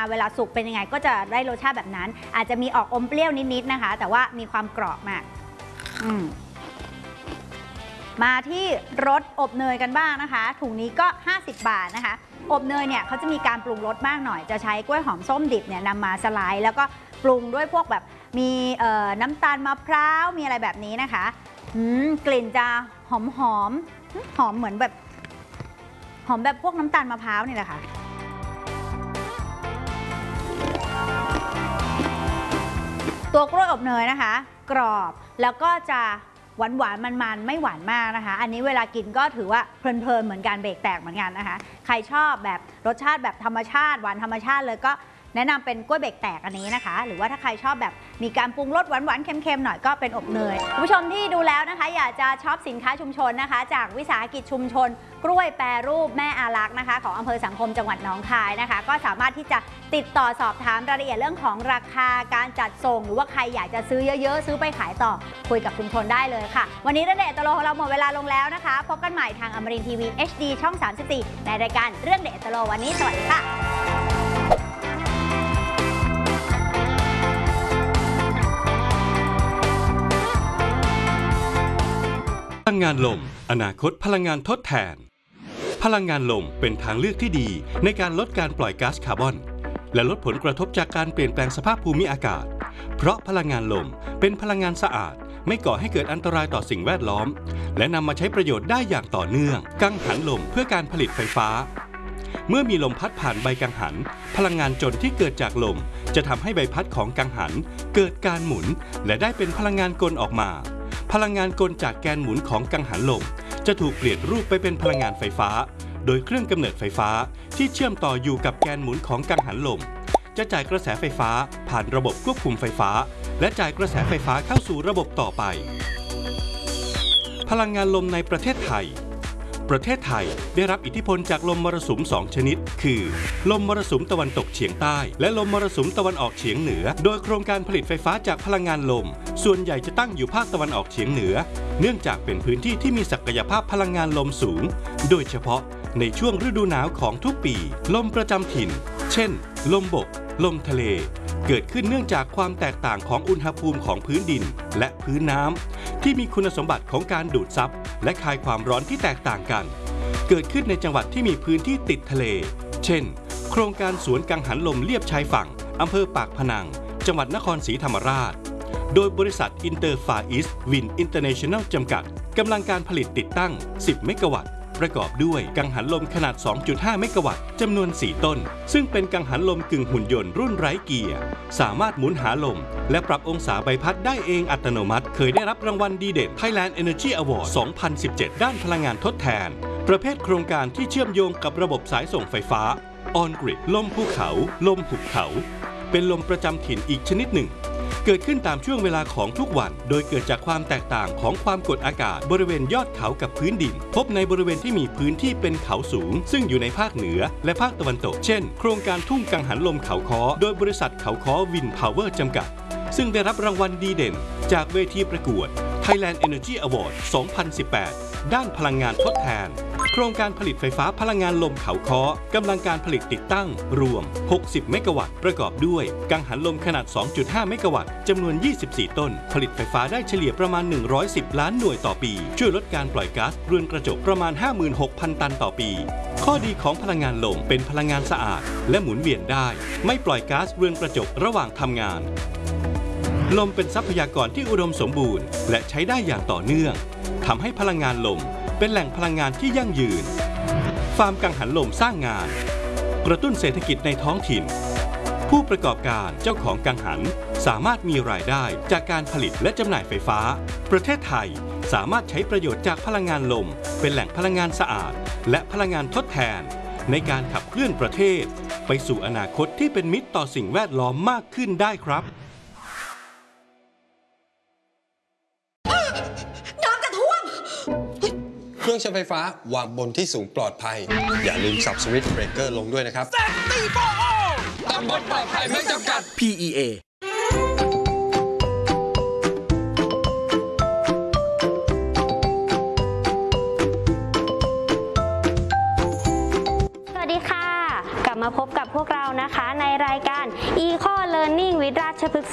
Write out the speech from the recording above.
เวลาสุกเป็นยังไงก็จะได้รสชาติแบบนั้นอาจจะมีออกอมเปรี้ยวนิดๆนะคะแต่ว่ามีความกรอบมากมาที่รสอบเนยกันบ้างนะคะถุงนี้ก็50 บาทนะคะอบเนยเนี่ยเขาจะมีการปรุงรสมากหน่อยจะใช้กล้วยหอมส้มดิบเนี่ยนำมาสไลด์แล้วก็ปรุงด้วยพวกแบบมีน้ำตาลมะพร้าวมีอะไรแบบนี้นะคะกลิ่นจะหอมเหมือนแบบหอมแบบพวกน้ำตาลมะพร้าวนี่แหละค่ะตัวกล้วยอบเนยนะคะกรอบแล้วก็จะหวานมันไม่หวานมากนะคะอันนี้เวลากินก็ถือว่าเพลินเหมือนกันเบรกแตกเหมือนกันนะคะใครชอบแบบรสชาติแบบธรรมชาติหวานธรรมชาติเลยก็แนะนำเป็นกล้วยเบรกแตกอันนี้นะคะหรือว่าถ้าใครชอบแบบมีการปรุงรสหวานๆเค็มๆหน่อยก็เป็นอบเนยคุณผู้ชมที่ดูแล้วนะคะอยากจะช็อปสินค้าชุมชนนะคะจากวิสาหกิจชุมชนกล้วยแปรรูปแม่อารักษ์นะคะของอำเภอสังคมจังหวัดหนองคายนะคะก็สามารถที่จะติดต่อสอบถามรายละเอียดเรื่องของราคาการจัดส่งหรือว่าใครอยากจะซื้อเยอะๆซื้อไปขายต่อคุยกับชุมชนได้เลยค่ะวันนี้เรื่องเด็ดตโลของเราหมดเวลาลงแล้วนะคะพบกันใหม่ทางอมรินทร์ทีวี HD ช่อง 34ในรายการเรื่องเด็ดตโลวันนี้สวัสดีค่ะพลังงานลมอนาคตพลังงานทดแทนพลังงานลมเป็นทางเลือกที่ดีในการลดการปล่อยก๊าซคาร์บอนและลดผลกระทบจากการเปลี่ยนแปลงสภาพภูมิอากาศเพราะพลังงานลมเป็นพลังงานสะอาดไม่ก่อให้เกิดอันตรายต่อสิ่งแวดล้อมและนำมาใช้ประโยชน์ได้อย่างต่อเนื่องกังหันลมเพื่อการผลิตไฟฟ้าเมื่อมีลมพัดผ่านใบกังหันพลังงานจนที่เกิดจากลมจะทำให้ใบพัดของกังหันเกิดการหมุนและได้เป็นพลังงานกลออกมาพลังงานกลจากแกนหมุนของกังหันลมจะถูกเปลี่ยนรูปไปเป็นพลังงานไฟฟ้าโดยเครื่องกำเนิดไฟฟ้าที่เชื่อมต่ออยู่กับแกนหมุนของกังหันลมจะจ่ายกระแสไฟฟ้าผ่านระบบควบคุมไฟฟ้าและจ่ายกระแสไฟฟ้าเข้าสู่ระบบต่อไปพลังงานลมในประเทศไทยได้รับอิทธิพลจากลมมรสุม2ชนิดคือลมมรสุมตะวันตกเฉียงใต้และลมมรสุมตะวันออกเฉียงเหนือโดยโครงการผลิตไฟฟ้าจากพลังงานลมส่วนใหญ่จะตั้งอยู่ภาคตะวันออกเฉียงเหนือเนื่องจากเป็นพื้นที่ที่มีศักยภาพพลังงานลมสูงโดยเฉพาะในช่วงฤดูหนาวของทุกปีลมประจำถิ่นเช่นลมบกลมทะเลเกิดขึ้นเนื่องจากความแตกต่างของอุณหภูมิของพื้นดินและพื้นน้ำที่มีคุณสมบัติของการดูดซับและคายความร้อนที่แตกต่างกันเกิดขึ้นในจังหวัดที่มีพื้นที่ติดทะเลเช่นโครงการสวนกังหันลมเลียบชายฝั่งอำเภอปากพนังจังหวัดนครศรีธรรมราชโดยบริษัทอินเตอร์ฟาอิสวินอินเตอร์เนชั่นแนลจำกัดกำลังการผลิตติดตั้ง10เมกะวัตต์ประกอบด้วยกังหันลมขนาด 2.5 เมกะวัตต์จำนวน4ต้นซึ่งเป็นกังหันลมกึ่งหุ่นยนต์รุ่นไร้เกียร์สามารถหมุนหาลมและปรับองศาใบพัดได้เองอัตโนมัติเคยได้รับรางวัลดีเด่น Thailand Energy Award 2017 ด้านพลังงานทดแทนประเภทโครงการที่เชื่อมโยงกับระบบสายส่งไฟฟ้า On Grid ลมภูเขาลมหุบเขาเป็นลมประจำถิ่นอีกชนิดหนึ่งเกิดขึ้นตามช่วงเวลาของทุกวันโดยเกิดจากความแตกต่างของความกดอากาศบริเวณยอดเขากับพื้นดินพบในบริเวณที่มีพื้นที่เป็นเขาสูงซึ่งอยู่ในภาคเหนือและภาคตะวันตกเช่นโครงการทุ่งกังหันลมเขาค้อโดยบริษัทเขาค้อวินพาวเวอร์จำกัดซึ่งได้รับรางวัลดีเด่นจากเวทีประกวด Thailand Energy Award 2018 ด้านพลังงานทดแทนโครงการผลิตไฟฟ้าพลังงานลมเขาค้อกำลังการผลิตติดตั้งรวม60เมกะวัตต์ประกอบด้วยกังหันลมขนาด 2.5 เมกะวัตต์จำนวน24ต้นผลิตไฟฟ้าได้เฉลี่ยประมาณ110ล้านหน่วยต่อปีช่วยลดการปล่อยก๊าซเรือนกระจกประมาณ 56,000 ตันต่อปีข้อดีของพลังงานลมเป็นพลังงานสะอาดและหมุนเวียนได้ไม่ปล่อยก๊าซเรือนกระจกระหว่างทำงานลมเป็นทรัพยากรที่อุดมสมบูรณ์และใช้ได้อย่างต่อเนื่องทำให้พลังงานลมเป็นแหล่งพลังงานที่ยั่งยืนฟาร์มกังหันลมสร้างงานกระตุ้นเศรษฐกิจในท้องถิ่นผู้ประกอบการเจ้าของกังหันสามารถมีรายได้จากการผลิตและจำหน่ายไฟฟ้าประเทศไทยสามารถใช้ประโยชน์จากพลังงานลมเป็นแหล่งพลังงานสะอาดและพลังงานทดแทนในการขับเคลื่อนประเทศไปสู่อนาคตที่เป็นมิตรต่อสิ่งแวดล้อมมากขึ้นได้ครับเครื่องใช้ไฟฟ้าวางบนที่สูงปลอดภัยอย่าลืมสับสวิตช์เบรกเกอร์ลงด้วยนะครับตำบลปลอดภัยไม่จำกัด PEA สวัสดีค่ะกลับมาพบกับพวกเรานะคะในรายการ Eco Learning with ราชพฤกษ์